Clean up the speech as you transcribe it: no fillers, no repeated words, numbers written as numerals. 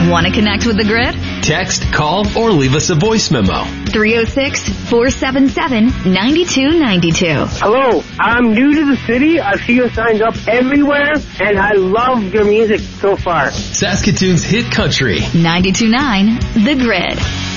Want to connect with the Grid? Text, call, or leave us a voice memo. 306-477-9292. Hello, I'm new to the city. I see your signs up everywhere, and I love your music so far. Saskatoon's hit country. 92.9 The Grid.